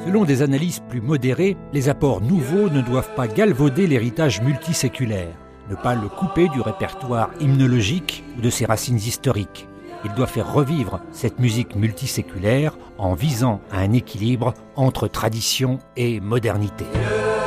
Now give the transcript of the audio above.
Selon des analyses plus modérées, les apports nouveaux ne doivent pas galvauder l'héritage multiséculaire, ne pas le couper du répertoire hymnologique ou de ses racines historiques. Il doit faire revivre cette musique multiséculaire en visant à un équilibre entre tradition et modernité.